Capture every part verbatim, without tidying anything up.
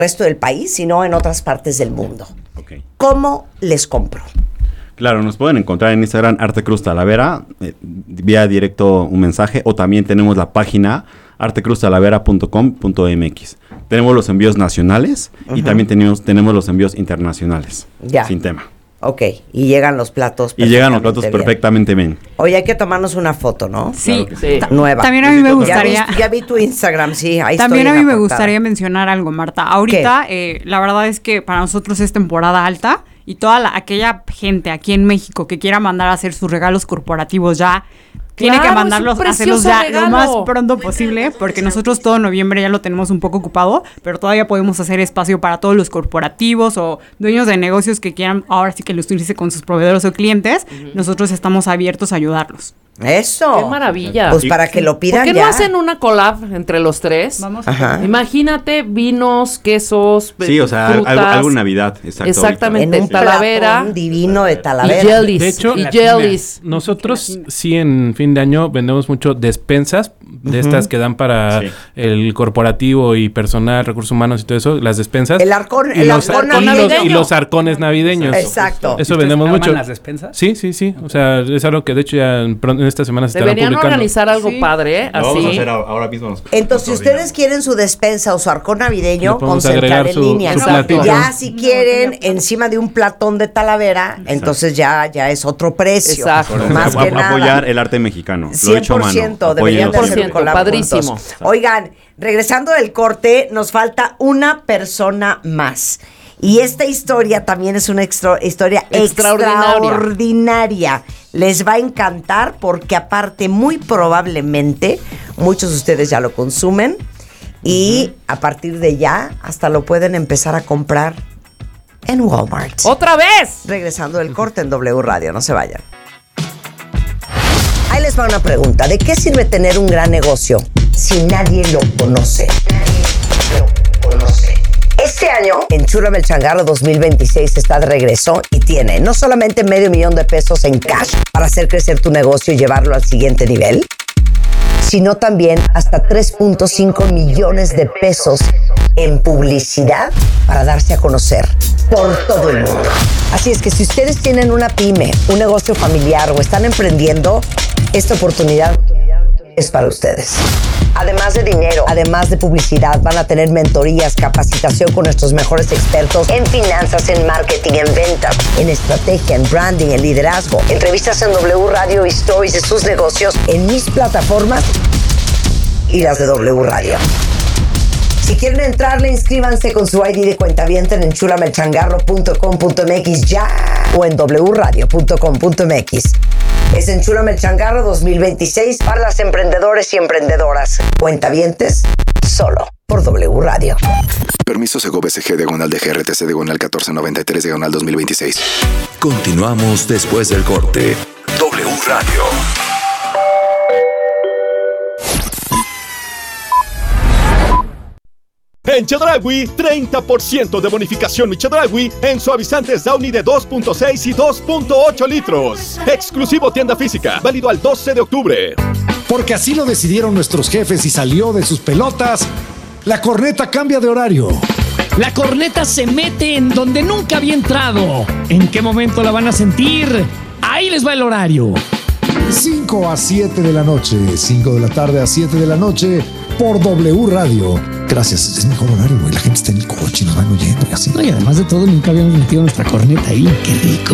resto del país, sino en otras partes del mundo. Okay. ¿Cómo les compro? Claro, nos pueden encontrar en Instagram Arte Cruz Talavera, eh, vía directo un mensaje, o también tenemos la página arte cruz talavera punto com punto m x. Tenemos los envíos nacionales uh-huh. y también tenemos, tenemos los envíos internacionales, ya. sin tema. Ok, y llegan los platos Y llegan los platos bien. perfectamente bien. Oye, hay que tomarnos una foto, ¿no? Sí, Claro sí. Ta- nueva. También a mí me gustaría... Ya vi, ya vi tu Instagram, sí, ahí También estoy a mí en la me portada. gustaría mencionar algo, Marta. Ahorita, eh, la verdad es que para nosotros es temporada alta y toda la, aquella gente aquí en México que quiera mandar a hacer sus regalos corporativos ya... Tiene Claro, que mandarlos, es un hacerlos precioso ya regalo. lo más pronto posible, porque nosotros todo noviembre ya lo tenemos un poco ocupado, pero todavía podemos hacer espacio para todos los corporativos o dueños de negocios que quieran ahora sí que lucirse con sus proveedores o clientes. Uh-huh. Nosotros estamos abiertos a ayudarlos. Eso. Qué maravilla. Pues para que lo pidan ¿Por qué ya. no hacen una collab entre los tres? Vamos Ajá. a Imagínate vinos, quesos, Sí, o sea, frutas, algo, algo en Navidad. Exacto, Exactamente. En un Talavera. platón divino de Y Talavera. jellies. De hecho, y latina. jellies. Nosotros sí en fin de año vendemos mucho despensas de uh-huh. estas que dan para sí. el corporativo y personal, recursos humanos y todo eso, las despensas. El arcón, y el los, arcón y los, navideño. y los arcones navideños. Exacto. Eso vendemos mucho. las despensas? Sí, sí, sí. O sea, es algo que de hecho ya en, en esta semana se estará Deberían publicando. organizar algo Sí. padre, Lo vamos a así. hacer ahora mismo. Nos, Entonces, si ustedes quieren su despensa o su arcón navideño, Le podemos concentrar agregar en su- línea. su Exacto. platito. Ya si quieren encima de un platón de Talavera, entonces ya, ya es otro precio. Exacto. Por Más ejemplo, que a- nada. apoyar el arte mexicano. Lo cien hecho a por mano. ciento deberían de Apóyenlo hacer siempre. un collab Padrísimo. juntos. Oigan, regresando del corte, nos falta una persona más. Y esta historia también es una extra- historia Extraordinaria. extraordinaria. Les va a encantar porque aparte muy probablemente muchos de ustedes ya lo consumen y a partir de ya hasta lo pueden empezar a comprar en Walmart. ¡Otra vez! Regresando del corte en W Radio, no se vayan. Ahí les va una pregunta. ¿De qué sirve tener un gran negocio si nadie lo conoce? Nadie lo conoce. Este año, Enchúlame el Changarro dos mil veintiséis está de regreso y tiene no solamente medio millón de pesos en cash para hacer crecer tu negocio y llevarlo al siguiente nivel, sino también hasta tres punto cinco millones de pesos en publicidad para darse a conocer por todo el mundo. Así es que si ustedes tienen una pyme, un negocio familiar o están emprendiendo, esta oportunidad es para ustedes. Además de dinero, además de publicidad, van a tener mentorías, capacitación con nuestros mejores expertos en finanzas, en marketing, en ventas, en estrategia, en branding, en liderazgo, entrevistas en W Radio y stories de sus negocios en mis plataformas y las de W Radio. Si quieren entrarle, inscríbanse con su I D de cuentaviente en enchúlame el changarro punto com punto m x ya o en w radio punto com punto m x. Es Enchúlame el Changarro dos mil veintiséis para las emprendedores y emprendedoras. Cuentavientes, solo por W Radio. Permiso Segov S G diagonal de G R T C diagonal catorce noventa y tres diagonal dos mil veintiséis. Continuamos después del corte. W Radio. En Chedraui, treinta por ciento de bonificación mi Chedraui en suavizantes Downy de dos punto seis y dos punto ocho litros. Exclusivo tienda física, válido al doce de octubre. Porque así lo decidieron nuestros jefes y salió de sus pelotas, la corneta cambia de horario. La corneta se mete en donde nunca había entrado. ¿En qué momento la van a sentir? Ahí les va el horario. cinco a siete de la noche, cinco de la tarde a siete de la noche, por W Radio. Gracias, es mejor horario, güey. La gente está en el coche y nos van oyendo y así. No, y además de todo, nunca habíamos metido nuestra corneta ahí. ¡Qué rico!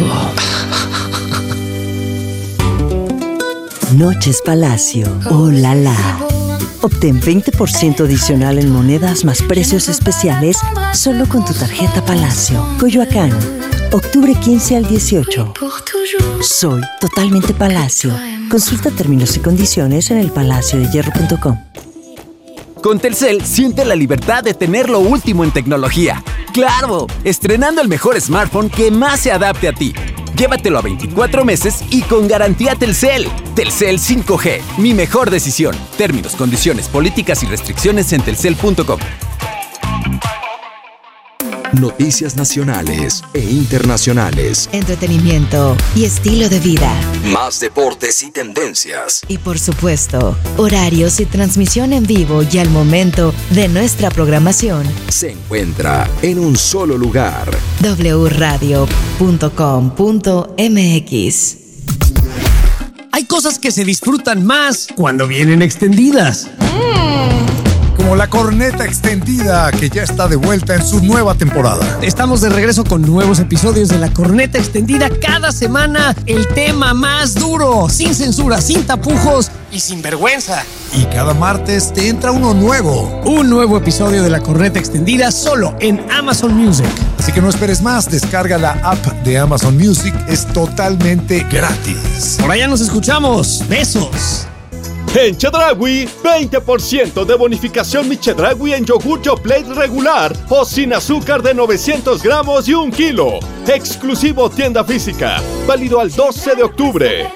Noches Palacio. ¡Oh, la, la! Obtén veinte por ciento adicional en monedas más precios especiales solo con tu tarjeta Palacio. Coyoacán, octubre quince al dieciocho. Soy totalmente Palacio. Consulta términos y condiciones en el palacio de hierro punto com. Con Telcel, siente la libertad de tener lo último en tecnología. ¡Claro! Estrenando el mejor smartphone que más se adapte a ti. Llévatelo a veinticuatro meses y con garantía Telcel. Telcel cinco G, mi mejor decisión. Términos, condiciones, políticas y restricciones en telcel punto com. Noticias nacionales e internacionales. Entretenimiento y estilo de vida. Más deportes y tendencias. Y por supuesto, horarios y transmisión en vivo y al momento de nuestra programación. Se encuentra en un solo lugar. doble u radio punto com punto m x. Hay cosas que se disfrutan más cuando vienen extendidas. Como la corneta extendida que ya está de vuelta en su nueva temporada. Estamos de regreso con nuevos episodios de La Corneta Extendida cada semana. El tema más duro, sin censura, sin tapujos y sin vergüenza. Y cada martes te entra uno nuevo. Un nuevo episodio de La Corneta Extendida solo en Amazon Music. Así que no esperes más, descarga la app de Amazon Music, es totalmente gratis. Por allá nos escuchamos. Besos. En Chedraui, veinte por ciento de bonificación mi Chedraui en yogur Yoplait regular o sin azúcar de novecientos gramos y un kilo. Exclusivo tienda física. Válido al doce de octubre.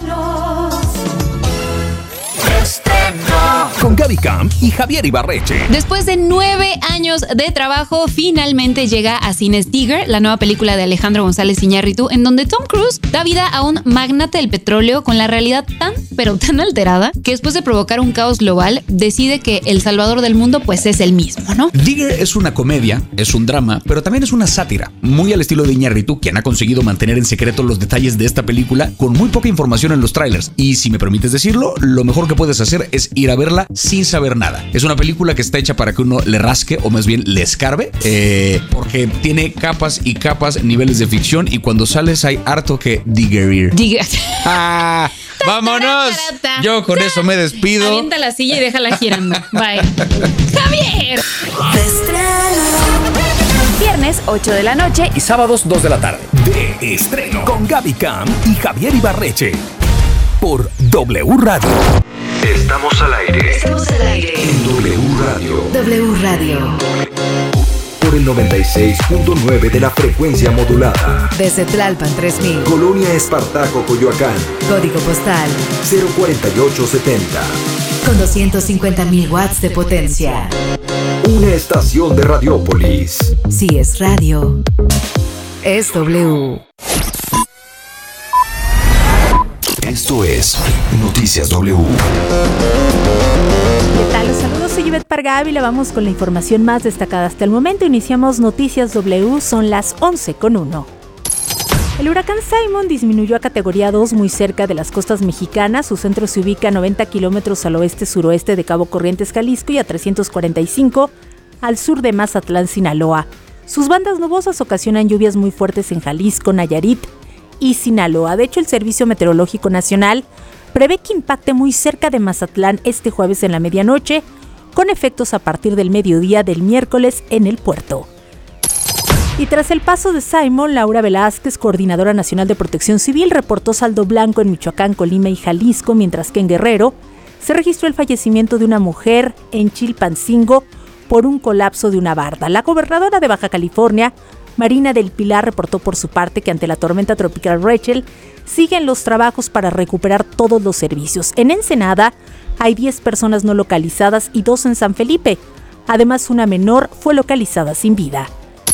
Con Gaby Camp y Javier Ibarreche. Después de nueve años de trabajo, finalmente llega a cines Digger, la nueva película de Alejandro González Iñárritu, en donde Tom Cruise da vida a un magnate del petróleo con la realidad tan, pero tan alterada, que después de provocar un caos global, decide que el salvador del mundo pues es el mismo, ¿no? Digger es una comedia, es un drama, pero también es una sátira, muy al estilo de Iñárritu, quien ha conseguido mantener en secreto los detalles de esta película con muy poca información en los trailers. Y si me permites decirlo, lo mejor que puedes hacer es ir a verla sin saber nada. Es una película que está hecha para que uno le rasque o más bien le escarbe, eh, porque tiene capas y capas, niveles de ficción, y cuando sales hay harto que digerir. Digger. Ah, ¡vámonos! Yo con eso me despido. Avienta la silla y déjala girando. Bye. ¡Javier! Viernes, ocho de la noche. Y sábados, dos de la tarde. De estreno. Con Gaby Camp y Javier Ibarreche. Por W Radio. Estamos al aire. Estamos al aire. En W Radio. W Radio. Por el noventa y seis punto nueve de la frecuencia modulada. Desde Tlalpan tres mil. Colonia Espartaco, Coyoacán. Código postal cero cuarenta y ocho setenta. con doscientos cincuenta mil watts de potencia. Una estación de Radiópolis. Si es radio, es W. Esto es Noticias W. ¿Qué tal? Los saludos, soy Ivette Parga y le vamos con la información más destacada hasta el momento. Iniciamos Noticias W, son las once con uno. El huracán Simon disminuyó a categoría dos muy cerca de las costas mexicanas. Su centro se ubica a noventa kilómetros al oeste-suroeste de Cabo Corrientes, Jalisco, y a trescientos cuarenta y cinco al sur de Mazatlán, Sinaloa. Sus bandas nubosas ocasionan lluvias muy fuertes en Jalisco, Nayarit y Sinaloa. De hecho, el Servicio Meteorológico Nacional prevé que impacte muy cerca de Mazatlán este jueves en la medianoche, con efectos a partir del mediodía del miércoles en el puerto. Y tras el paso de Simon, Laura Velázquez, coordinadora nacional de Protección Civil, reportó saldo blanco en Michoacán, Colima y Jalisco, mientras que en Guerrero se registró el fallecimiento de una mujer en Chilpancingo por un colapso de una barda. La gobernadora de Baja California, Marina del Pilar, reportó por su parte que ante la tormenta tropical Rachel siguen los trabajos para recuperar todos los servicios. En Ensenada hay diez personas no localizadas y dos en San Felipe. Además, una menor fue localizada sin vida.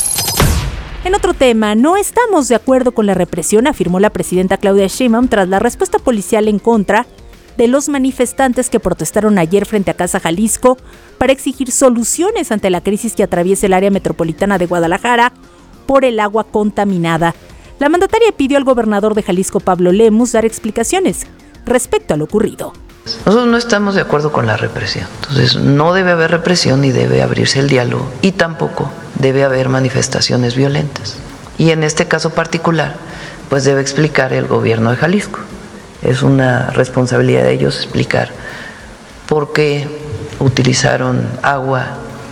En otro tema, no estamos de acuerdo con la represión, afirmó la presidenta Claudia Sheinbaum tras la respuesta policial en contra de los manifestantes que protestaron ayer frente a Casa Jalisco para exigir soluciones ante la crisis que atraviesa el área metropolitana de Guadalajara por el agua contaminada. La mandataria pidió al gobernador de Jalisco, Pablo Lemus, dar explicaciones respecto a lo ocurrido. Nosotros no estamos de acuerdo con la represión, entonces no debe haber represión y debe abrirse el diálogo, y tampoco debe haber manifestaciones violentas. Y en este caso particular, pues debe explicar el gobierno de Jalisco. Es una responsabilidad de ellos explicar por qué utilizaron agua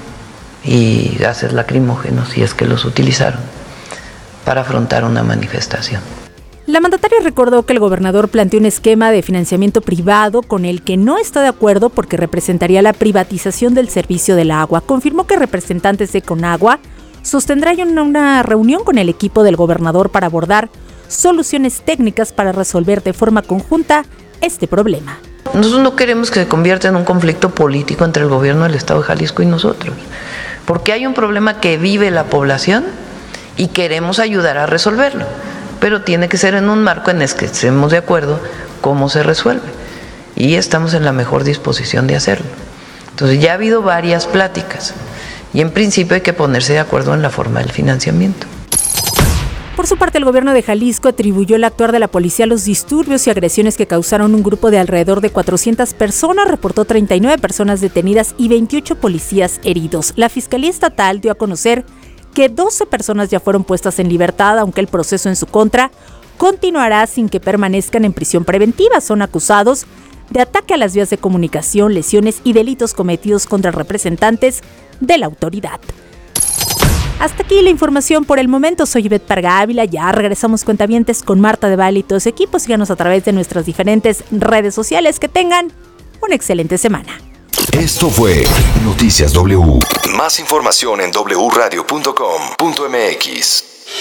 y gases lacrimógenos, si es que los utilizaron, para afrontar una manifestación. La mandataria recordó que el gobernador planteó un esquema de financiamiento privado con el que no está de acuerdo porque representaría la privatización del servicio del agua. Confirmó que representantes de Conagua sostendrán una reunión con el equipo del gobernador para abordar soluciones técnicas para resolver de forma conjunta este problema. Nosotros no queremos que se convierta en un conflicto político entre el gobierno del estado de Jalisco y nosotros, porque hay un problema que vive la población y queremos ayudar a resolverlo, pero tiene que ser en un marco en el que estemos de acuerdo cómo se resuelve, y estamos en la mejor disposición de hacerlo. Entonces ya ha habido varias pláticas y en principio hay que ponerse de acuerdo en la forma del financiamiento. Por su parte, el gobierno de Jalisco atribuyó el actuar de la policía a los disturbios y agresiones que causaron un grupo de alrededor de cuatrocientas personas, reportó treinta y nueve personas detenidas y veintiocho policías heridos. La Fiscalía Estatal dio a conocer que doce personas ya fueron puestas en libertad, aunque el proceso en su contra continuará sin que permanezcan en prisión preventiva. Son acusados de ataque a las vías de comunicación, lesiones y delitos cometidos contra representantes de la autoridad. Hasta aquí la información por el momento. Soy Ivette Parga Ávila. Ya regresamos, cuentavientes, con Marta de Baile y todo su equipo. Síganos a través de nuestras diferentes redes sociales. Que tengan una excelente semana. Esto fue Noticias W. Más información en doble u radio punto com punto m x.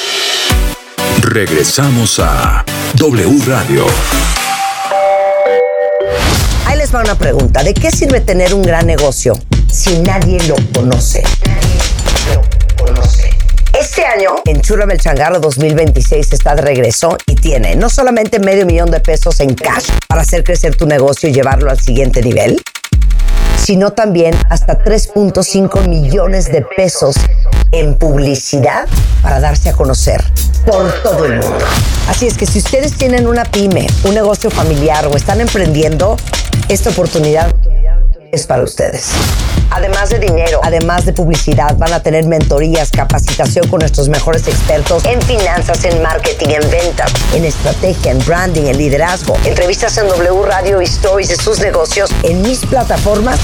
Regresamos a W Radio. Ahí les va una pregunta. ¿De qué sirve tener un gran negocio si nadie lo conoce? Este año, Enchúlame el Changarro dos mil veintiséis está de regreso y tiene no solamente medio millón de pesos en cash para hacer crecer tu negocio y llevarlo al siguiente nivel, sino también hasta tres punto cinco millones de pesos en publicidad para darse a conocer por todo el mundo. Así es que si ustedes tienen una pyme, un negocio familiar o están emprendiendo, esta oportunidad es para ustedes. Además de dinero, además de publicidad, van a tener mentorías, capacitación con nuestros mejores expertos en finanzas, en marketing, en ventas, en estrategia, en branding, en liderazgo, entrevistas en W Radio y stories de sus negocios en mis plataformas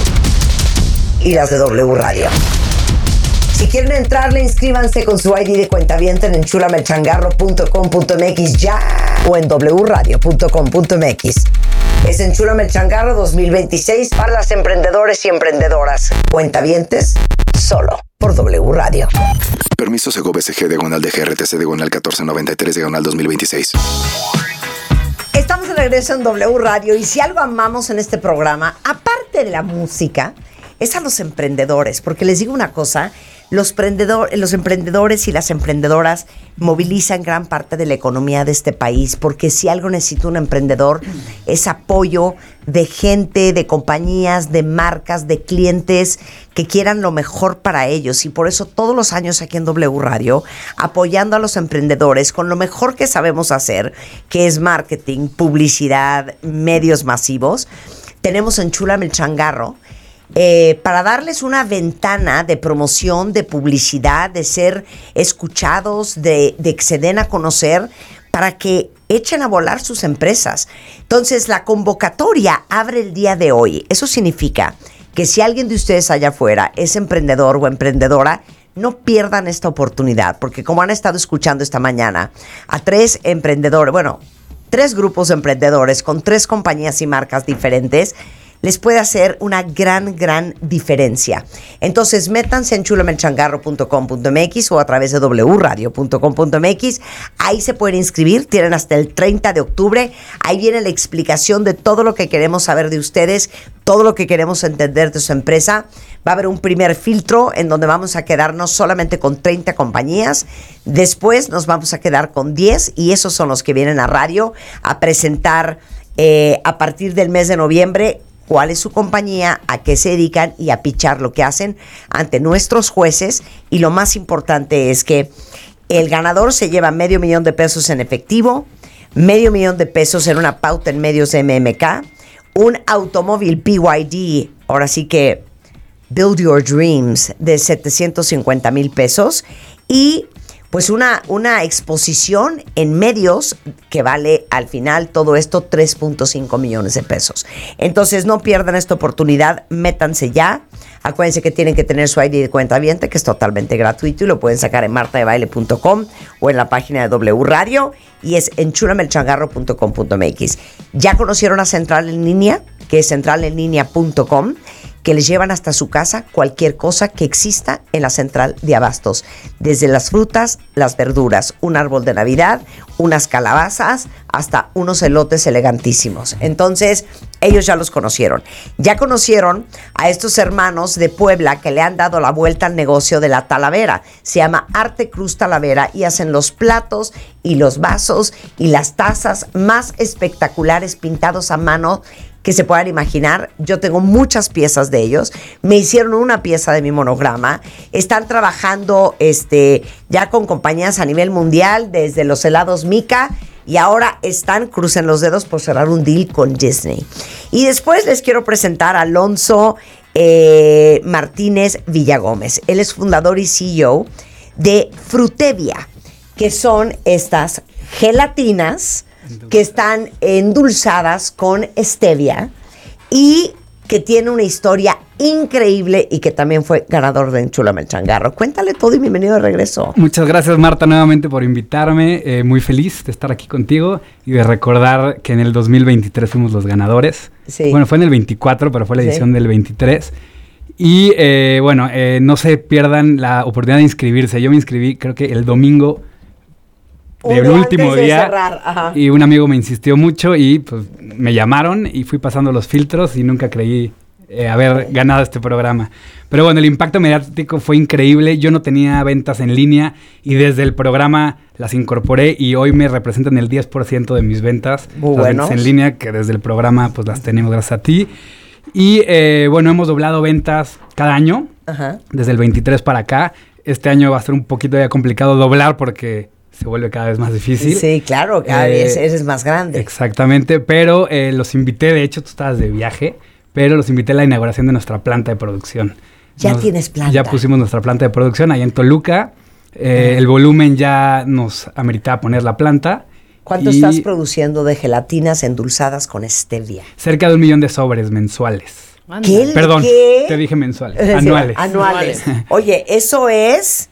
y las de W Radio. Si quieren entrarle, inscríbanse con su I D de cuentaviente en enchúlame el changarro punto com punto m x ya o en w radio punto com punto m x. Es Enchúlame el Changarro dos mil veintiséis para las emprendedores y emprendedoras. Cuentavientes, solo por W Radio. Permiso Segov S G diagonal de G R T C diagonal catorce noventa y tres diagonal dos mil veintiséis. Estamos de regreso en W Radio y si algo amamos en este programa, aparte de la música, es a los emprendedores. Porque les digo una cosa, los, emprendedor, los emprendedores y las emprendedoras movilizan gran parte de la economía de este país, porque si algo necesita un emprendedor es apoyo de gente, de compañías, de marcas, de clientes que quieran lo mejor para ellos. Y por eso todos los años aquí en W Radio, apoyando a los emprendedores con lo mejor que sabemos hacer, que es marketing, publicidad, medios masivos, tenemos Enchúlame el Changarro, Eh, para darles una ventana de promoción, de publicidad, de ser escuchados, de, de que se den a conocer, para que echen a volar sus empresas. Entonces, la convocatoria abre el día de hoy. Eso significa que si alguien de ustedes allá afuera es emprendedor o emprendedora, no pierdan esta oportunidad, porque como han estado escuchando esta mañana, a tres emprendedores, bueno, tres grupos de emprendedores con tres compañías y marcas diferentes, les puede hacer una gran, gran diferencia. Entonces, métanse en enchúlame el changarro punto com punto m x o a través de w radio punto com punto m x. Ahí se pueden inscribir, tienen hasta el treinta de octubre. Ahí viene la explicación de todo lo que queremos saber de ustedes, todo lo que queremos entender de su empresa. Va a haber un primer filtro en donde vamos a quedarnos solamente con treinta compañías. Después nos vamos a quedar con diez y esos son los que vienen a radio a presentar eh, a partir del mes de noviembre cuál es su compañía, a qué se dedican y a pichar lo que hacen ante nuestros jueces. Y lo más importante es que el ganador se lleva medio millón de pesos en efectivo, medio millón de pesos en una pauta en medios M M K, un automóvil B Y D, ahora sí que Build Your Dreams, de setecientos cincuenta mil pesos y pues una, una exposición en medios que vale al final todo esto tres punto cinco millones de pesos. Entonces no pierdan esta oportunidad, métanse ya. Acuérdense que tienen que tener su I D de cuentaviente, que es totalmente gratuito y lo pueden sacar en marta de baile punto com o en la página de W Radio y es enchúlame el changarro punto com punto m x. ¿Ya conocieron a Central en Línea? Que es central en línea punto com, que les llevan hasta su casa cualquier cosa que exista en la central de abastos. Desde las frutas, las verduras, un árbol de Navidad, unas calabazas, hasta unos elotes elegantísimos. Entonces, ellos ya los conocieron. Ya conocieron a estos hermanos de Puebla que le han dado la vuelta al negocio de la Talavera. Se llama Arte Cruz Talavera y hacen los platos y los vasos y las tazas más espectaculares pintados a mano que se puedan imaginar. Yo tengo muchas piezas de ellos. Me hicieron una pieza de mi monograma. Están trabajando este, ya con compañías a nivel mundial, desde los helados Mica, y ahora están, crucen los dedos, por cerrar un deal con Disney. Y después les quiero presentar a Alonso eh, Martínez Villagómez. Él es fundador y C E O de Frutevia, que son estas gelatinas que están endulzadas con stevia y que tiene una historia increíble y que también fue ganador de Enchúlame el Changarro. Cuéntale todo y bienvenido de regreso. Muchas gracias, Marta, nuevamente por invitarme. Eh, muy feliz de estar aquí contigo y de recordar que en el dos mil veintitrés fuimos los ganadores. Sí. Bueno, fue en el veinticuatro, pero fue la edición sí. del veintitrés. Y eh, bueno, eh, no se pierdan la oportunidad de inscribirse. Yo me inscribí, creo que el domingo del último de día cerrar, y un amigo me insistió mucho y pues me llamaron y fui pasando los filtros y nunca creí eh, haber ganado este programa. Pero bueno, el impacto mediático fue increíble. Yo no tenía ventas en línea y desde el programa las incorporé y hoy me representan el diez por ciento de mis ventas, Muy las buenos. ventas en línea, que desde el programa pues las tenemos gracias a ti. Y eh, bueno, hemos doblado ventas cada año, Ajá. desde el veintitrés para acá. Este año va a ser un poquito ya complicado doblar porque se vuelve cada vez más difícil. Sí, claro, cada eh, vez eres más grande. Exactamente, pero eh, los invité, de hecho tú estabas de viaje, pero los invité a la inauguración de nuestra planta de producción. Ya nos, tienes planta. Ya pusimos nuestra planta de producción ahí en Toluca. Eh, uh-huh. El volumen ya nos ameritaba poner la planta. ¿Cuánto estás produciendo de gelatinas endulzadas con stevia? Cerca de un millón de sobres mensuales. ¿Qué? Perdón, ¿Qué? te dije mensuales. Es decir, anuales. Anuales. Oye, eso es...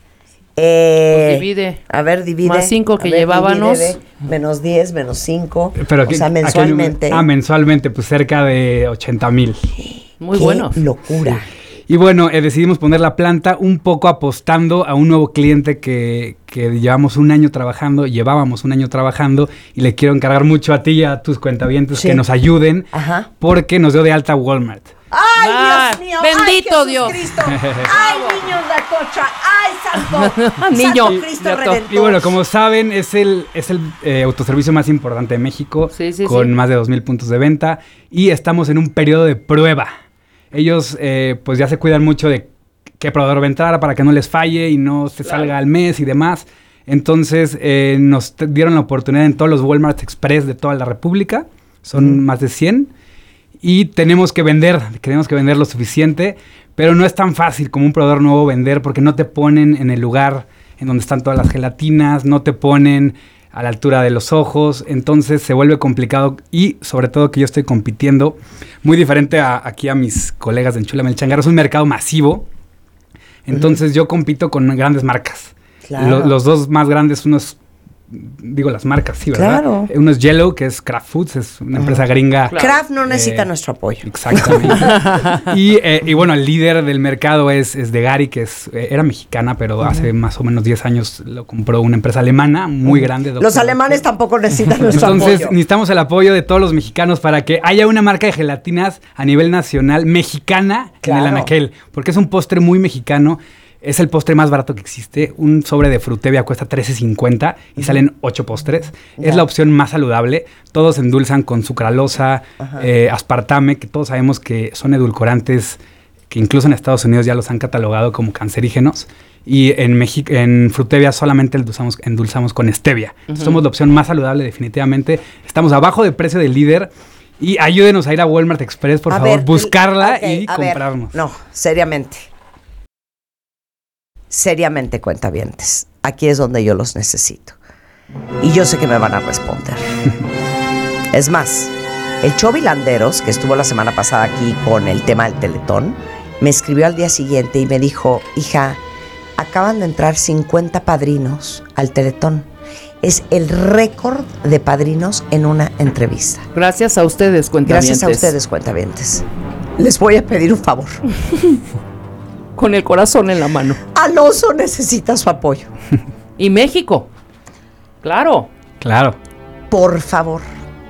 Eh, pues divide. A ver, divide. Más cinco que ver, llevábamos. Divide, menos diez, menos cinco. Pero o aquí, sea, mensualmente. Aquí, ah, mensualmente, pues cerca de ochenta mil. Muy Qué buenos. locura. Sí. Y bueno, eh, decidimos poner la planta un poco apostando a un nuevo cliente que, que llevamos un año trabajando, llevábamos un año trabajando, y le quiero encargar mucho a ti y a tus cuentavientes sí. que nos ayuden, Ajá. porque nos dio de alta Walmart. ¡Ay, ah, Dios mío! ¡Bendito ¡Ay, Dios! Cristo! ¡Ay, niños de Atocha! ¡Ay, santo! Niño. ¡Santo Cristo Redentor! Y bueno, como saben, es el, es el eh, autoservicio más importante de México, sí, sí, con sí. más de dos mil puntos de venta, y estamos en un periodo de prueba. Ellos eh, pues ya se cuidan mucho de qué proveedor va a entrar para que no les falle y no se claro. salga al mes y demás. Entonces eh, nos t- dieron la oportunidad en todos los Walmart Express de toda la República. Son mm. más de cien. Y tenemos que vender, tenemos que vender lo suficiente, pero no es tan fácil como un proveedor nuevo vender porque no te ponen en el lugar en donde están todas las gelatinas, no te ponen a la altura de los ojos, entonces se vuelve complicado y sobre todo que yo estoy compitiendo muy diferente a, aquí a mis colegas de Enchúlame el Changarro, es un mercado masivo, entonces uh-huh. yo compito con grandes marcas. Claro. Lo, los dos más grandes, uno es, digo las marcas, sí, ¿verdad? Claro. Uno es Yellow, que es Kraft Foods, es una uh-huh. empresa gringa. Claro. Kraft no necesita eh, nuestro apoyo. Exactamente. y, eh, y bueno, el líder del mercado es, es de Gary, que es, eh, era mexicana, pero uh-huh. hace más o menos diez años lo compró una empresa alemana muy uh-huh. grande. Los alemanes tampoco necesitan nuestro Entonces, apoyo. Entonces necesitamos el apoyo de todos los mexicanos para que haya una marca de gelatinas a nivel nacional mexicana claro. en el anaquel, porque es un postre muy mexicano. Es el postre más barato que existe. Un sobre de Frutevia cuesta trece cincuenta y uh-huh. salen ocho postres. Yeah. Es la opción más saludable. Todos endulzan con sucralosa, uh-huh. eh, aspartame, que todos sabemos que son edulcorantes que incluso en Estados Unidos ya los han catalogado como cancerígenos. Y en México, en Frutevia solamente endulzamos, endulzamos con stevia. Uh-huh. Somos la opción más saludable definitivamente. Estamos abajo de precio del líder. Y ayúdenos a ir a Walmart Express, por a favor, ver, buscarla okay, y comprarnos. Ver, no, seriamente. Seriamente, cuentavientes. Aquí es donde yo los necesito. Y yo sé que me van a responder. Es más, el Chovilanderos, que estuvo la semana pasada aquí con el tema del Teletón, me escribió al día siguiente y me dijo, hija, acaban de entrar cincuenta padrinos al Teletón. Es el récord de padrinos en una entrevista. Gracias a ustedes, cuentavientes. Gracias a ustedes, cuentavientes. les voy a pedir un favor. Con el corazón en la mano. Alonso necesita su apoyo. Y México. Claro. Claro. Por favor.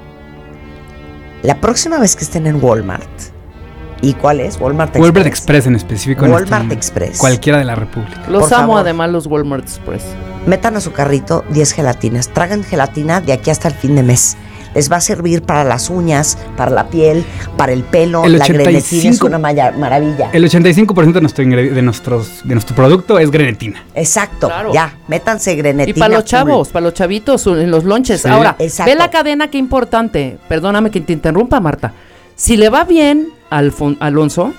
La próxima vez que estén en Walmart. ¿Y cuál es? Walmart Express. Walmart Express en específico. Walmart en este, Express. Cualquiera de la República. Los Por amo favor. además los Walmart Express. Metan a su carrito diez gelatinas. Tragan gelatina de aquí hasta el fin de mes. Les va a servir para las uñas, para la piel, para el pelo. El la ochenta y grenetina cinco es una maya- maravilla. El ochenta y cinco por ciento de nuestro, ingre- de, nuestros, de nuestro producto es grenetina. Exacto. Claro. Ya, métanse grenetina. Y para los full. chavos, para los chavitos en los lonches. Sí. Ahora, Exacto. ve la cadena, qué importante. Perdóname que te interrumpa, Marta. Si le va bien al Alfon- Alonso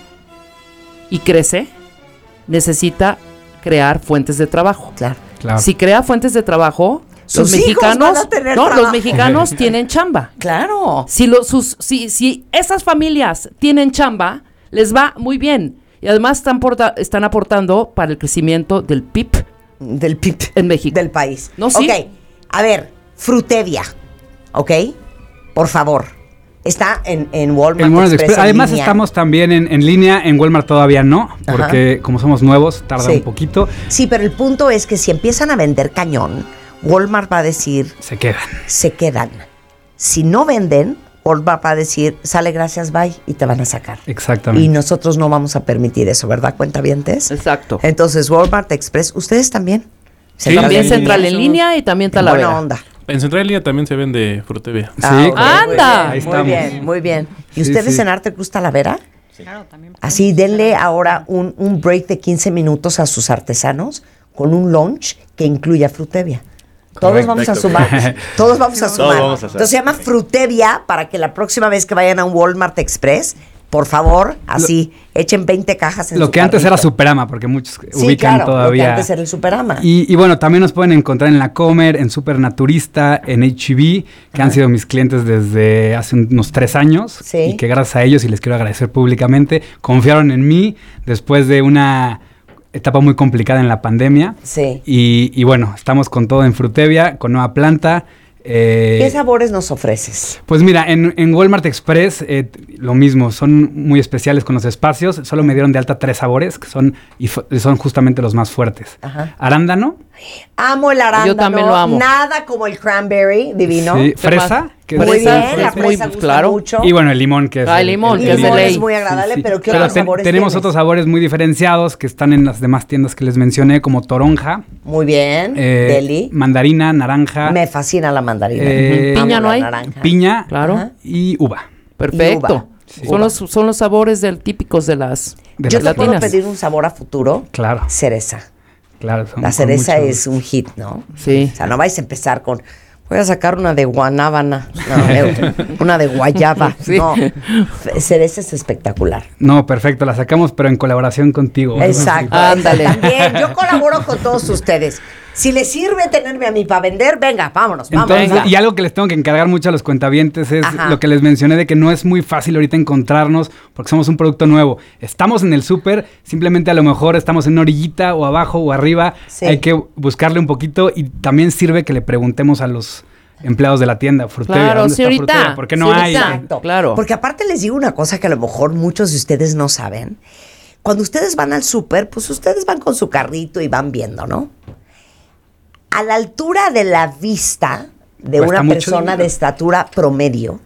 y crece, necesita crear fuentes de trabajo. Claro. Claro. Si crea fuentes de trabajo, Sus los hijos mexicanos, van a tener no, trabajo. los mexicanos tienen chamba. Claro. Si, lo- sus, si, si esas familias tienen chamba, les va muy bien. Y además están, porta- están aportando para el crecimiento del P I B Del P I B. en México. Del país. No, sí. Ok, a ver, Frutevia. ¿Ok? Por favor. Está en, en Walmart, El Walmart Express. Express. en Además línea. estamos también en, en línea, en Walmart todavía no, Ajá. porque como somos nuevos, tarda Sí. un poquito. Sí, pero el punto es que si empiezan a vender cañón, Walmart va a decir, Se quedan. se quedan. Si no venden, Walmart va a decir, sale gracias, bye, y te van a sacar. Exactamente. Y nosotros no vamos a permitir eso, ¿verdad, cuentavientes? Exacto. Entonces, Walmart Express, ¿ustedes también? Sí, También sí, Central sí. en línea y también Talavera. Buena onda. En Central Línea también se vende Frutevia. Ah, ok, ¡Anda! Muy Ahí bien, muy estamos. bien, muy bien. ¿Y Sí, ustedes sí. en Arte Cruz Talavera? Claro, también. Así, denle ahora un, un break de quince minutos a sus artesanos con un lunch que incluya Frutevia. Todos Correcto. vamos a sumar. Todos vamos a Todos sumar. vamos a hacer. Entonces se llama Frutevia para que la próxima vez que vayan a un Walmart Express, por favor, así, echen veinte cajas en Lo su que antes era carrito. Superama, porque muchos Sí, ubican claro, todavía. Lo que antes era el Superama. Y, y bueno, también nos pueden encontrar en La Comer, en Supernaturista, en H E B, que han sido mis clientes desde hace unos tres años. Sí. Y que gracias a ellos, y les quiero agradecer públicamente, confiaron en mí después de una etapa muy complicada en la pandemia. Sí. Y, y bueno, estamos con todo en Frutevia, con nueva planta. Eh, ¿Qué sabores nos ofreces? Pues mira, en, en Walmart Express eh, t- lo mismo, son muy especiales con los espacios. Solo me dieron de alta tres sabores que son y fu- son justamente los más fuertes. Ajá. Arándano, Amo el arándano. Yo también lo amo. Nada como el cranberry, divino. sí, ¿Qué fresa, más? que Muy Fresa, bien, fresa la es muy- fresa gusta claro. mucho. y bueno, el limón que es Ah, el limón, El que es de limón ley. es muy agradable, pero ¿qué Pero otros ten- sabores tenemos tienes? otros sabores muy diferenciados que están en las demás tiendas que les mencioné, como toronja, Muy bien, eh, deli. mandarina, naranja, Me fascina la mandarina. Eh, Amo ¿Piña la no hay? naranja. piña Claro. Ajá. y uva. Perfecto. Y uva. Sí. Son, los, son los sabores del, típicos de las De Yo las te puedo latinas. pedir un sabor a futuro. Claro, Cereza. claro. son La con cereza mucho es un hit, ¿no? Sí. O sea, no vais a empezar con, voy a sacar una de guanábana, no, eh, una de guayaba. Sí. No, F- cereza es espectacular. No, perfecto, la sacamos, pero en colaboración contigo. Exacto. Ándale. También, yo colaboro con todos ustedes. Si les sirve tenerme a mí para vender, venga, vámonos, vámonos. Entonces, Venga. y algo que les tengo que encargar mucho a los cuentavientes es Ajá. lo que les mencioné de que no es muy fácil ahorita encontrarnos porque somos un producto nuevo. Estamos en el súper, simplemente a lo mejor estamos en una orillita o abajo o arriba. Sí. Hay que buscarle un poquito y también sirve que le preguntemos a los empleados de la tienda, Frutevia, Claro, ¿dónde está señorita, Frutevia? ¿Por qué no hay? señorita. Exacto. Claro. Porque aparte les digo una cosa que a lo mejor muchos de ustedes no saben. Cuando ustedes van al súper, pues ustedes van con su carrito y van viendo, ¿no? A la altura de la vista de Cuesta una mucho persona dinero. de estatura promedio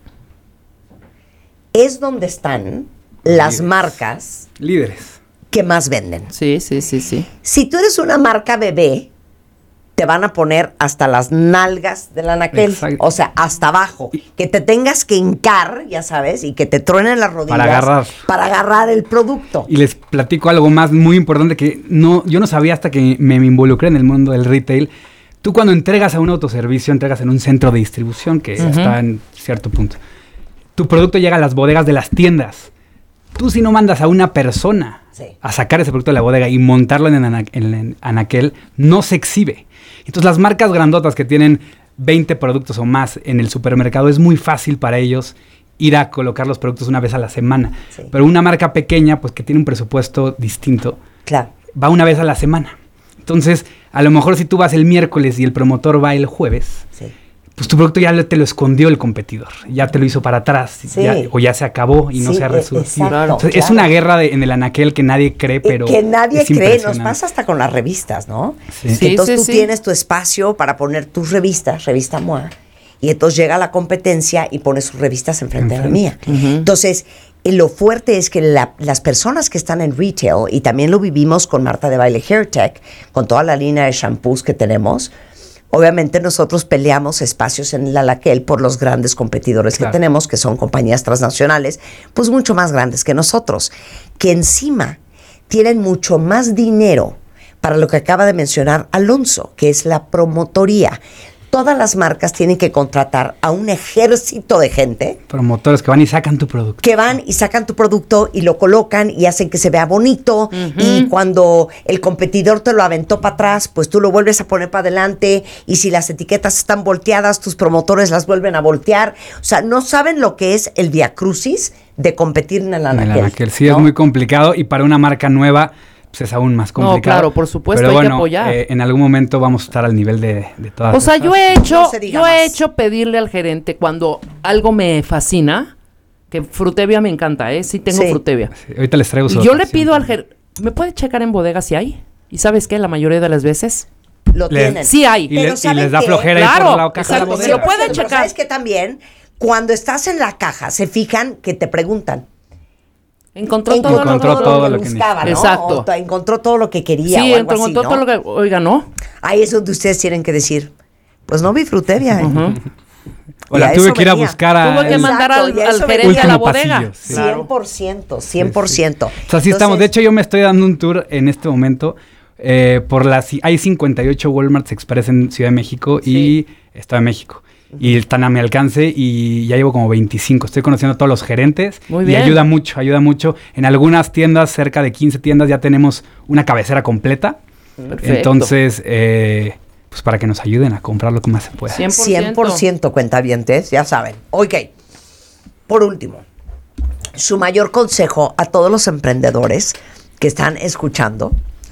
es donde están las Líderes. marcas Líderes. que más venden. Sí, sí, sí, sí. Si tú eres una marca bebé, te van a poner hasta las nalgas del anaquel. Exacto. O sea, hasta abajo. Que te tengas que hincar, ya sabes, y que te truenen las rodillas. Para agarrar. Para agarrar el producto. Y les platico algo más muy importante que no, yo no sabía hasta que me involucré en el mundo del retail. Tú cuando entregas a un autoservicio, entregas en un centro de distribución que Ujú. está en cierto punto. Tu producto llega a las bodegas de las tiendas. Tú si no mandas a una persona Sí. a sacar ese producto de la bodega y montarlo en, ana- en el anaquel, no se exhibe. Entonces las marcas grandotas que tienen veinte productos o más en el supermercado, es muy fácil para ellos ir a colocar los productos una vez a la semana. Sí. Pero una marca pequeña, pues que tiene un presupuesto distinto, Claro. va una vez a la semana. Entonces, a lo mejor si tú vas el miércoles y el promotor va el jueves, Sí. pues tu producto ya lo- te lo escondió el competidor, ya te lo hizo para atrás, Sí. ya- o ya se acabó y no Sí, se ha e- resurgido. exacto, Entonces, Es claro. una guerra de- en el anaquel que nadie cree, pero que nadie es cree, nos impresionante. pasa hasta con las revistas, ¿no? Sí. Que Sí, entonces sí, tú sí. tienes tu espacio para poner tus revistas, revista M O A, y entonces llega la competencia y pone sus revistas enfrente de la mía. Entonces, eh, lo fuerte es que la- las personas que están en retail, y también lo vivimos con Marta de Baile Hair Tech, con toda la línea de shampoos que tenemos, obviamente nosotros peleamos espacios en el anaquel por los grandes competidores Claro. que tenemos, que son compañías transnacionales, pues mucho más grandes que nosotros, que encima tienen mucho más dinero para lo que acaba de mencionar Alonso, que es la promotoría. Todas las marcas tienen que contratar a un ejército de gente Promotores que van y sacan tu producto. que van y sacan tu producto y lo colocan y hacen que se vea bonito, y cuando el competidor te lo aventó para atrás, pues tú lo vuelves a poner para adelante, y si las etiquetas están volteadas, tus promotores las vuelven a voltear. O sea, no saben lo que es el viacrucis de competir en el En el anaquel. anaquel. Sí, ¿no? es muy complicado y para una marca nueva pues es aún más No, complicado. claro, por supuesto, Pero hay que bueno, apoyar. eh, en algún momento vamos a estar al nivel de, de todas O sea, yo he estas. hecho, No se diga yo he más. hecho pedirle al gerente cuando algo me fascina, que Frutevia me encanta, ¿eh? Sí tengo Sí. Frutevia. Sí, ahorita les traigo su Y yo le dotación pido al también. gerente, ¿me puede checar en bodega si hay? ¿Y sabes qué? La mayoría de las veces Lo Les- tienen. sí hay. Y, le- Pero y ¿saben les da qué? flojera ir Claro, por la caja de la exacto, bodega. se lo pueden Pero checar. ¿sabes que también cuando estás en la caja se fijan que te preguntan? Encontró, Encontró, todo, lo- Encontró todo, todo lo lo que que buscaba, ¿no? Exacto. O t- encontró todo lo que quería Sí, o algo encontró así, todo ¿no? lo que, oiga, ¿no? Ahí es donde ustedes tienen que decir, pues no vi Frutevia. ¿eh? O Y la a tuve eso que ir a venía. buscar a... Tuvo que el- mandar Exacto, al, y a al eso gerente venía. a la Último bodega. pasillo, sí. cien por ciento, cien por ciento. O sea, así estamos. De hecho, yo me estoy dando un tour en este momento eh, por las... Hay cincuenta y ocho Walmarts Express en Ciudad de México y Estado de México. Y están a mi alcance y ya llevo como veinticinco. Estoy conociendo a todos los gerentes. Muy y bien. ayuda mucho, ayuda mucho. En algunas tiendas, cerca de quince tiendas, ya tenemos una cabecera completa. Perfecto. Entonces, eh, pues para que nos ayuden a comprar lo que más se pueda. cien por ciento. cien por ciento cuentavientes, ya saben. Ok, por último, su mayor consejo a todos los emprendedores que están escuchando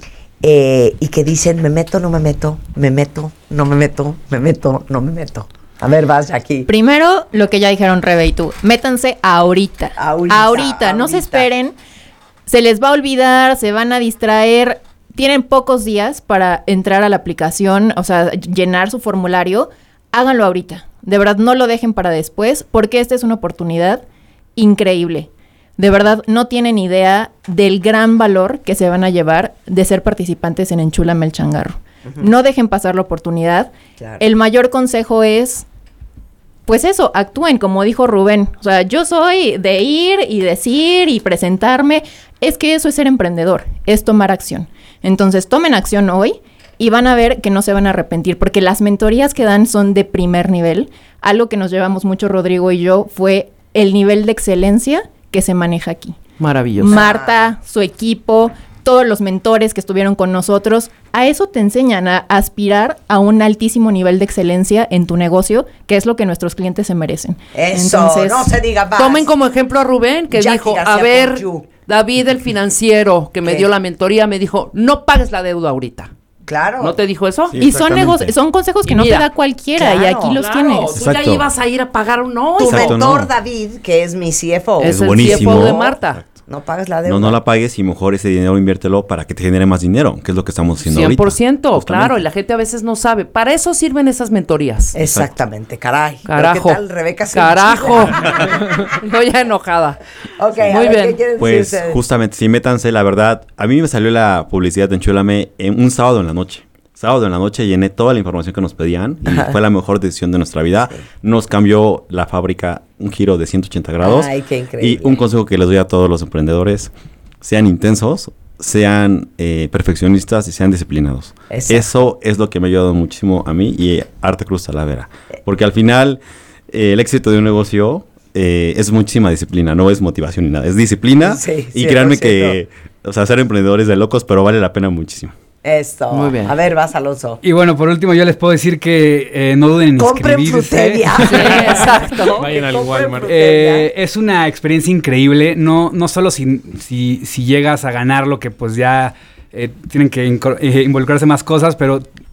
eh, y que dicen, me meto, no me meto, me meto, no me meto, me meto, no me meto. A ver, vas aquí. Primero, lo que ya dijeron Rebe y tú, métanse ahorita. Ahorita, Ahorita, no se ahorita. esperen. Se les va a olvidar, se van a distraer. Tienen pocos días para entrar a la aplicación, o sea, llenar su formulario. Háganlo ahorita. De verdad, no lo dejen para después, porque esta es una oportunidad increíble. De verdad, no tienen idea del gran valor que se van a llevar de ser participantes en Enchúlame el Changarro. Ujú. No dejen pasar la oportunidad. Claro. El mayor consejo es, pues eso, actúen, como dijo Rubén. O sea, yo soy de ir y decir y presentarme. Es que eso es ser emprendedor, es tomar acción. Entonces, tomen acción hoy y van a ver que no se van a arrepentir, porque las mentorías que dan son de primer nivel. Algo que nos llevamos mucho Rodrigo y yo fue el nivel de excelencia que se maneja aquí. Maravilloso. Marta, su equipo, todos los mentores que estuvieron con nosotros, a eso te enseñan, a aspirar a un altísimo nivel de excelencia en tu negocio, que es lo que nuestros clientes se merecen. Eso, no se diga más. Tomen como ejemplo a Rubén, que Jackie dijo, García a ver, Pontiú. David, el financiero, que me ¿Qué? dio la mentoría, me dijo, no pagues la deuda ahorita. Claro. ¿No te dijo eso? Sí, Y son exactamente. negocios, son consejos que Y no mira, te da cualquiera, y claro, aquí los Claro, tienes. tú ya Exacto. ibas a ir a pagar un no. Tu hijo. Exacto, mentor no. David, que es mi C F O. Es Es el buenísimo. C F O de Marta. No pagas la deuda. No, no la pagues y mejor ese dinero inviértelo para que te genere más dinero, que es lo que estamos haciendo cien por ahorita. ciento, Justamente. claro, y la gente a veces no sabe. Para eso sirven esas mentorías. Exactamente, caray. ¿Pero Carajo. ¿Qué tal, Rebeca? Se Carajo. enchila? Estoy ya enojada. Ok, a Muy ver, bien. ¿qué quieren Pues decir ustedes? justamente, sí, métanse, la verdad, a mí me salió la publicidad de Enchúlame en un sábado en la noche. Sábado en la noche llené toda la información que nos pedían y Ajá. fue la mejor decisión de nuestra vida. Nos cambió la fábrica un giro de ciento ochenta grados. Ay, qué increíble. Y un consejo que les doy a todos los emprendedores, sean intensos, sean eh, perfeccionistas y sean disciplinados. Exacto. Eso es lo que me ha ayudado muchísimo a mí y a Arte Cruz Talavera. Porque al final, eh, el éxito de un negocio eh, es muchísima disciplina, no es motivación ni nada, es disciplina. Sí, y créanme cien por ciento. que, o sea, ser emprendedores de locos, pero vale la pena muchísimo. Esto. Muy bien. A ver, vas, Alonso. Y bueno, por último, yo les puedo decir que eh, no duden en Compren inscribirse. Frutevia. Sí, exacto. Vayan al compren Walmart. Eh, es una experiencia increíble, no, no solo si, si, si llegas a ganar lo que pues ya eh, tienen que incor- eh, involucrarse más cosas, pero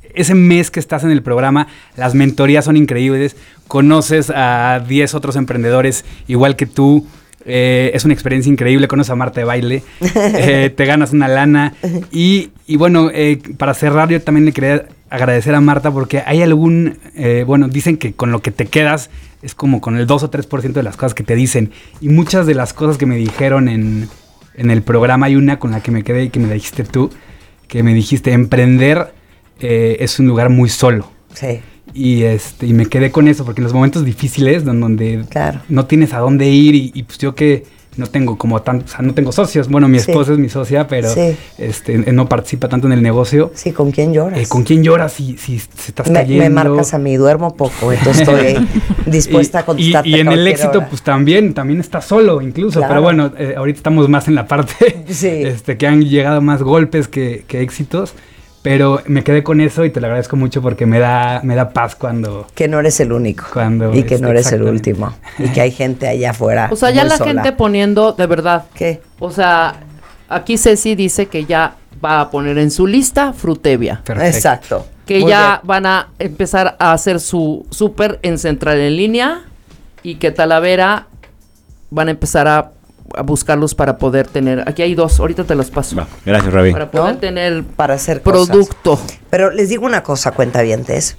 ese mes que estás en el programa, las mentorías son increíbles, conoces a diez otros emprendedores igual que tú, eh, es una experiencia increíble, conoces a Marta de baile, eh, te ganas una lana y, y bueno, eh, para cerrar yo también le quería agradecer a Marta porque hay algún, eh, bueno, dicen que con lo que te quedas es como con el dos o tres por ciento de las cosas que te dicen y muchas de las cosas que me dijeron en, en el programa, hay una con la que me quedé y que me dijiste tú, que me dijiste, emprender eh, es un lugar muy solo. Sí. Y, este, y me quedé con eso, porque en los momentos difíciles, donde claro. no tienes a dónde ir, y, y pues yo que no tengo como tanto, o sea, no tengo socios. Bueno, mi esposa sí. es mi socia, pero sí. este, no participa tanto en el negocio. Sí, ¿con quién lloras? Eh, ¿Con quién lloras si, si se estás me, cayendo? Me marcas a mí, duermo poco, entonces estoy dispuesta y, a contestarte. Y, y en el éxito, hora. pues también, también estás solo incluso. Claro. Pero bueno, eh, ahorita estamos más en la parte sí. este, que han llegado más golpes que, que éxitos. Pero me quedé con eso y te lo agradezco mucho porque me da, me da paz cuando... Que no eres el único. Cuando, y que este, no eres el último. Y que hay gente allá afuera. O sea, ya la sola. gente poniendo, de verdad. ¿Qué? O sea, aquí Ceci dice que ya va a poner en su lista Frutevia. Perfecto. Exacto. Que Muy ya bien. van a empezar a hacer su súper en Central en línea y que Talavera van a empezar a... a buscarlos para poder tener, aquí hay dos, ahorita te los paso. Va, gracias, Ravi. Para poder ¿No? tener para hacer producto. Cosas. Pero les digo una cosa, cuentavientes,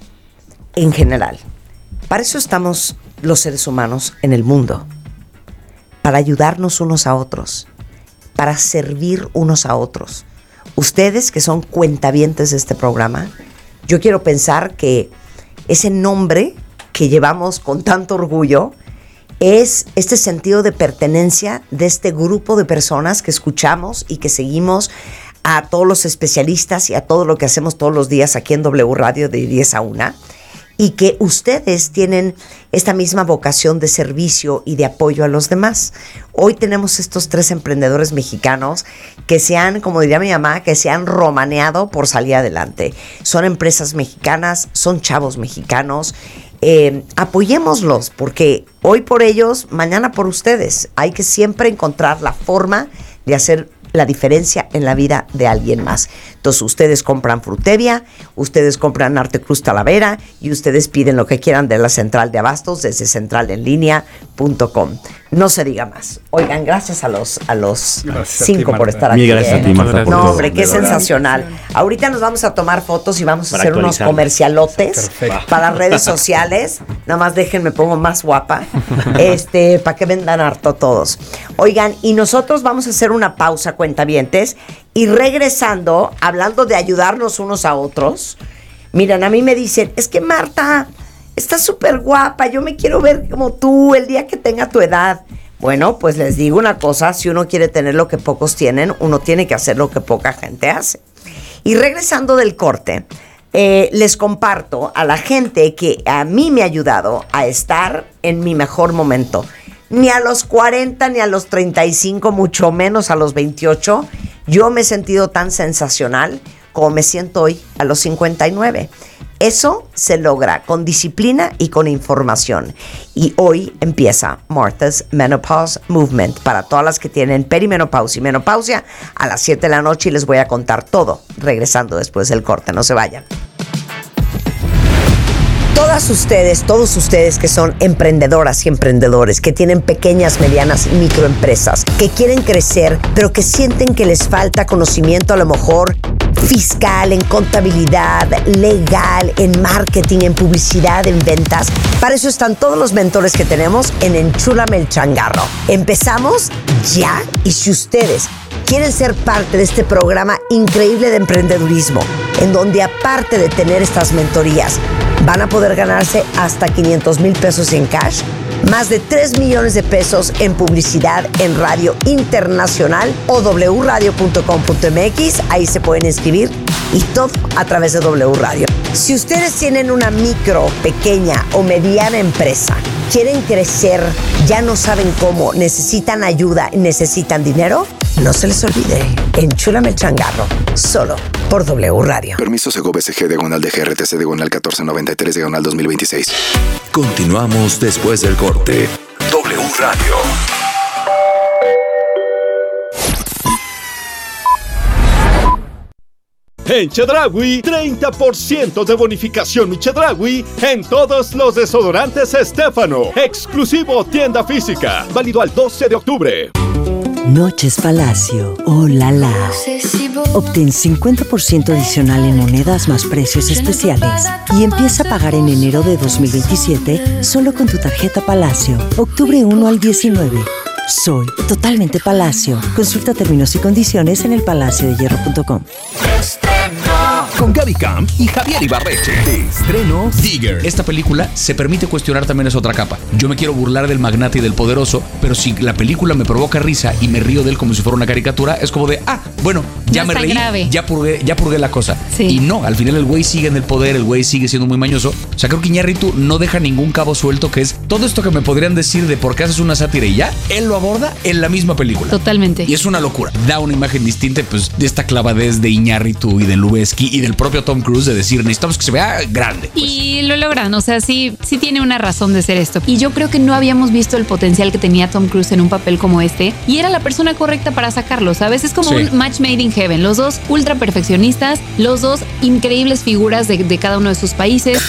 en general, para eso estamos los seres humanos en el mundo, para ayudarnos unos a otros, para servir unos a otros. Ustedes que son cuentavientes de este programa, yo quiero pensar que ese nombre que llevamos con tanto orgullo es este sentido de pertenencia de este grupo de personas que escuchamos y que seguimos a todos los especialistas y a todo lo que hacemos todos los días aquí en W Radio de diez a una, y que ustedes tienen esta misma vocación de servicio y de apoyo a los demás. Hoy tenemos estos tres emprendedores mexicanos que se han, como diría mi mamá, que se han romaneado por salir adelante. Son empresas mexicanas, son chavos mexicanos. Eh, apoyémoslos, porque hoy por ellos, mañana por ustedes. Hay que siempre encontrar la forma de hacer la diferencia en la vida de alguien más. Entonces ustedes compran Frutevia, ustedes compran Arte Cruz Talavera y ustedes piden lo que quieran de la central de abastos desde central en línea punto com. No se diga más. Oigan, gracias a los a los gracias cinco a ti, por estar aquí. Mil gracias ¿eh? a ti, Marta. No, hombre, qué sensacional. Ahorita nos vamos a tomar fotos y vamos a Para hacer unos comercialotes Perfecto. para redes sociales. Nada más déjenme pongo más guapa. Este, para que vendan harto todos. Oigan, y nosotros vamos a hacer una pausa, cuentavientes, y regresando, hablando de ayudarnos unos a otros. Miren, a mí me dicen, es que Marta, estás súper guapa, yo me quiero ver como tú el día que tenga tu edad. Bueno, pues les digo una cosa, si uno quiere tener lo que pocos tienen, uno tiene que hacer lo que poca gente hace. Y regresando del corte, eh, les comparto a la gente que a mí me ha ayudado a estar en mi mejor momento. Ni a los cuarenta, ni a los treinta y cinco, mucho menos a los veintiocho, yo me he sentido tan sensacional como me siento hoy a los cincuenta y nueve. Eso se logra con disciplina y con información. Y hoy empieza Martha's Menopause Movement para todas las que tienen perimenopausia y menopausia a las siete de la noche, y les voy a contar todo regresando después del corte. No se vayan. Todas ustedes, todos ustedes que son emprendedoras y emprendedores, que tienen pequeñas, medianas y microempresas, que quieren crecer, pero que sienten que les falta conocimiento a lo mejor fiscal, en contabilidad, legal, en marketing, en publicidad, en ventas. Para eso están todos los mentores que tenemos en Enchúlame el Changarro. Empezamos ya, y si ustedes quieren ser parte de este programa increíble de emprendedurismo, en donde aparte de tener estas mentorías, van a poder ganarse hasta quinientos mil pesos en cash, más de tres millones de pesos en publicidad en radio internacional o w radio punto com punto m x, ahí se pueden inscribir, y todo a través de W Radio. Si ustedes tienen una micro, pequeña o mediana empresa, quieren crecer, ya no saben cómo, necesitan ayuda, necesitan dinero, no se les olvide, Enchúlame el Changarro, solo por W Radio. Permiso Sego B C G diagonal de G R T C diagonal catorce noventa y tres diagonal dos mil veintiséis. Continuamos después del corte. W Radio. En Chedraui, treinta por ciento de bonificación mi Chedraui en todos los desodorantes Estéfano. Exclusivo tienda física. Válido al doce de octubre. Noches Palacio. Oh la la. Obtén cincuenta por ciento adicional en monedas más precios especiales y empieza a pagar en enero de dos mil veintisiete solo con tu tarjeta Palacio. Octubre uno al diecinueve. Soy totalmente Palacio. Consulta términos y condiciones en el palacio de hierro punto com. Con Gaby Camp y Javier Ibarreche. De estreno, Digger. Esta película se permite cuestionar también esa otra capa. Yo me quiero burlar del magnate y del poderoso, pero si la película me provoca risa y me río de él como si fuera una caricatura, es como de, ah, bueno, ya no me es tan reí, grave. ya purgué, ya purgué la cosa. Sí. Y no, al final el güey sigue en el poder, el güey sigue siendo muy mañoso. O sea, creo que Iñárritu no deja ningún cabo suelto, que es todo esto que me podrían decir de por qué haces una sátira y ya, él lo aborda en la misma película. Totalmente. Y es una locura. Da una imagen distinta, pues, de esta clavadez de Iñárritu y de Lubezki y del propio Tom Cruise de decir, necesitamos que se vea grande. Pues. Y lo logran, o sea, sí, sí tiene una razón de ser esto. Y yo creo que no habíamos visto el potencial que tenía Tom Cruise en un papel como este. Y era la persona correcta para sacarlo, ¿sabes? Es como sí. un match made in heaven. Los dos ultra perfeccionistas, los dos increíbles figuras de, de cada uno de sus países.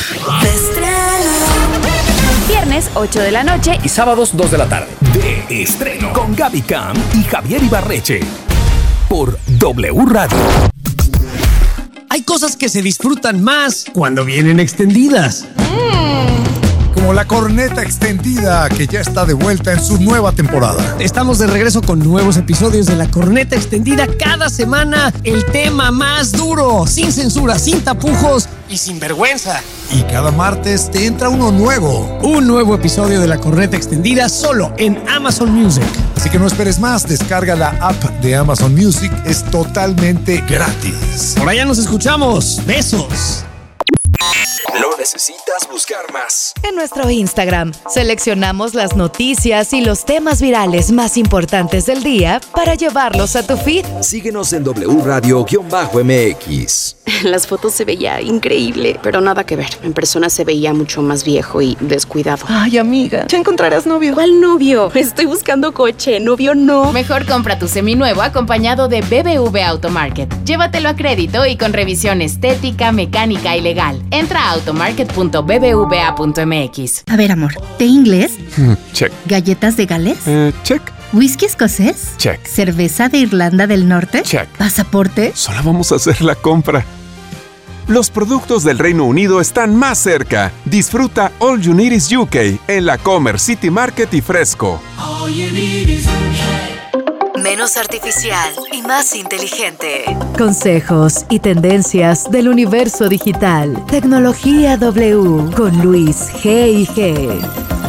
Viernes, ocho de la noche. Y sábados, dos de la tarde. De estreno. Con Gaby Camp y Javier Ibarreche. Por W Radio. Hay cosas que se disfrutan más cuando vienen extendidas. Como la corneta extendida que ya está de vuelta en su nueva temporada. Estamos de regreso con nuevos episodios de la corneta extendida cada semana. El tema más duro, sin censura, sin tapujos y sin vergüenza. Y cada martes te entra uno nuevo. Un nuevo episodio de la corneta extendida solo en Amazon Music. Así que no esperes más, descarga la app de Amazon Music, es totalmente gratis. Por allá nos escuchamos. Besos. No necesitas buscar más. En nuestro Instagram seleccionamos las noticias y los temas virales más importantes del día para llevarlos a tu feed. Síguenos en W Radio-M X. Las fotos se veía increíble, pero nada que ver. En persona se veía mucho más viejo y descuidado. Ay, amiga, ya encontrarás novio. ¿Cuál novio? Estoy buscando coche, novio no. Mejor compra tu seminuevo acompañado de B B V Automarket. Llévatelo a crédito y con revisión estética, mecánica y legal. Entra a automarket punto b b v a punto m x. A ver, amor, ¿té inglés? Check. ¿Galletas de Gales? Eh, check. ¿Whisky escocés? Check. ¿Cerveza de Irlanda del Norte? Check. ¿Pasaporte? Solo vamos a hacer la compra. Los productos del Reino Unido están más cerca. Disfruta All You Need Is U K en la Comer City Market y Fresco. All you need is U K. Menos artificial y más inteligente. Consejos y tendencias del universo digital. Tecnología W con Luis G y G.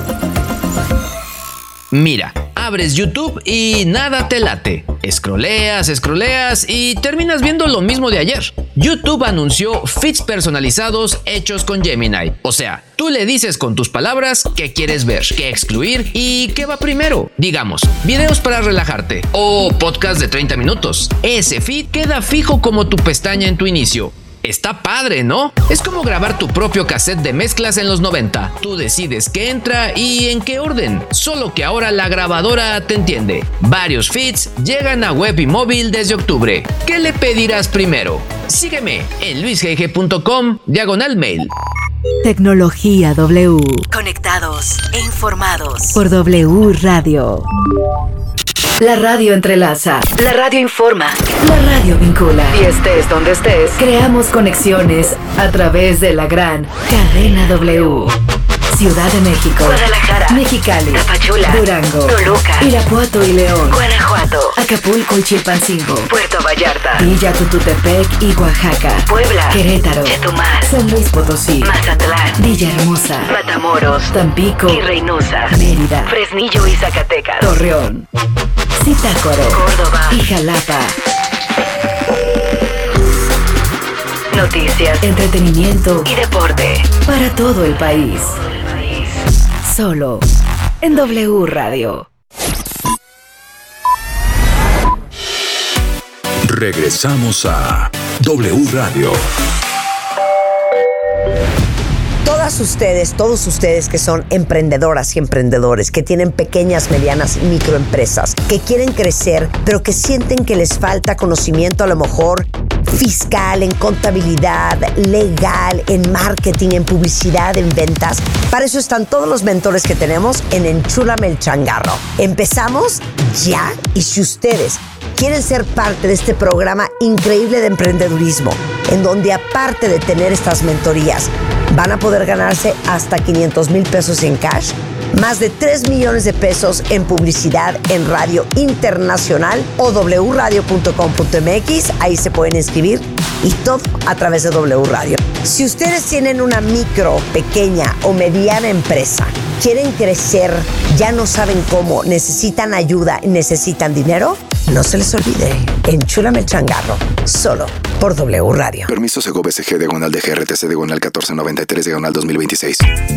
Mira, abres YouTube y nada te late. Scrolleas, scrolleas y terminas viendo lo mismo de ayer. YouTube anunció feeds personalizados hechos con Gemini. O sea, tú le dices con tus palabras qué quieres ver, qué excluir y qué va primero. Digamos, videos para relajarte o podcast de treinta minutos. Ese feed queda fijo como tu pestaña en tu inicio. Está padre, ¿no? Es como grabar tu propio cassette de mezclas en los noventa. Tú decides qué entra y en qué orden. Solo que ahora la grabadora te entiende. Varios feeds llegan a web y móvil desde octubre. ¿Qué le pedirás primero? Sígueme en luis g g punto com diagonal mail. Tecnología W. Conectados e informados por W Radio. La radio entrelaza, la radio informa, la radio vincula. Y estés donde estés, creamos conexiones a través de la gran cadena W. Ciudad de México, Guadalajara, Mexicali, Tapachula, Durango, Toluca, Irapuato y León, Guanajuato, Acapulco y Chilpancingo, Puerto Vallarta, Villa Tututepec y Oaxaca, Puebla, Querétaro, Chetumal, San Luis Potosí, Mazatlán, Villahermosa, Matamoros, Tampico y Reynosa, Mérida, Fresnillo y Zacatecas, Torreón, Zitácuaro, Córdoba y Jalapa. Noticias, entretenimiento y deporte para todo el país. Solo en W Radio. Regresamos a W Radio. Todas ustedes, todos ustedes que son emprendedoras y emprendedores, que tienen pequeñas, medianas y microempresas, que quieren crecer, pero que sienten que les falta conocimiento a lo mejor fiscal, en contabilidad, legal, en marketing, en publicidad, en ventas. Para eso están todos los mentores que tenemos en Enchúlame el Changarro. Empezamos ya, y si ustedes quieren ser parte de este programa increíble de emprendedurismo, en donde aparte de tener estas mentorías, van a poder ganarse hasta quinientos mil pesos en cash, más de tres millones de pesos en publicidad en radio internacional o w radio punto com punto m x, ahí se pueden inscribir y todo a través de W Radio. Si ustedes tienen una micro, pequeña o mediana empresa, quieren crecer, ya no saben cómo, necesitan ayuda, necesitan dinero, no se les olvide, Enchúlame el Changarro, solo por W Radio. Permiso Segov S G diagonal de G R T C diagonal catorce noventa y tres diagonal dos mil veintiséis.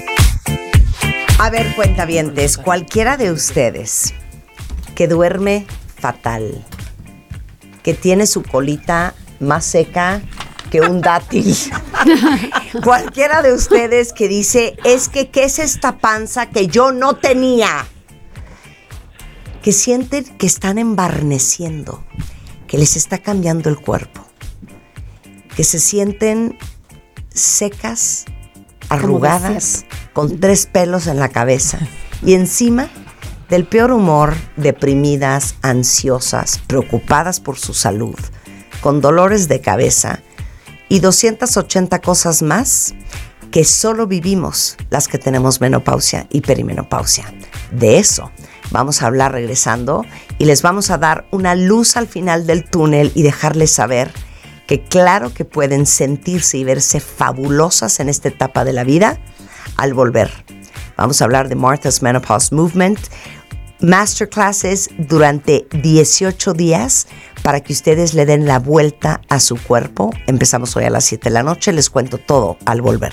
A ver, cuentavientes, cualquiera de ustedes que duerme fatal, que tiene su colita más seca que un dátil, cualquiera de ustedes que dice, es que, ¿qué es esta panza que yo no tenía? Que sienten que están embarneciendo, que les está cambiando el cuerpo, que se sienten secas, arrugadas, con tres pelos en la cabeza y encima del peor humor, deprimidas, ansiosas, preocupadas por su salud, con dolores de cabeza y doscientas ochenta cosas más que solo vivimos las que tenemos menopausia y perimenopausia. De eso vamos a hablar regresando y les vamos a dar una luz al final del túnel y dejarles saber que claro que pueden sentirse y verse fabulosas en esta etapa de la vida al volver. Vamos a hablar de Martha's Menopause Movement, masterclasses durante dieciocho días para que ustedes le den la vuelta a su cuerpo. Empezamos hoy a las siete de la noche, les cuento todo al volver.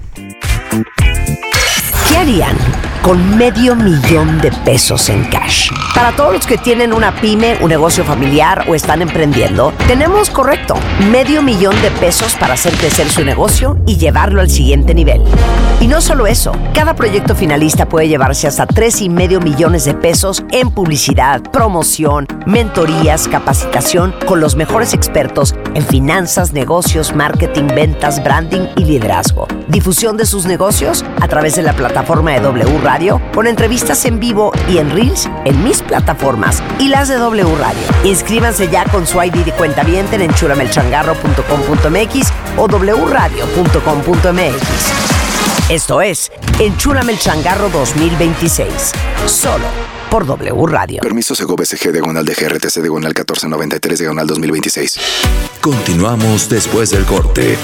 ¿Qué harían con medio millón de pesos en cash? Para todos los que tienen una pyme, un negocio familiar o están emprendiendo, tenemos, correcto, medio millón de pesos para hacer crecer su negocio y llevarlo al siguiente nivel. Y no solo eso, cada proyecto finalista puede llevarse hasta tres y medio millones de pesos en publicidad, promoción, mentorías, capacitación con los mejores expertos en finanzas, negocios, marketing, ventas, branding y liderazgo. Difusión de sus negocios a través de la plataforma de W Radio, con entrevistas en vivo y en Reels en mis plataformas y las de W Radio. Inscríbanse ya con su I D de cuentaviente en enchúlame el changarro punto com punto m x o w radio punto com punto m x. Esto es Enchúlame el Changarro dos mil veintiséis, solo por W Radio. Permiso Segov S G diagonal de G R T C diagonal catorce noventa y tres diagonal dos mil veintiséis. Continuamos después del corte.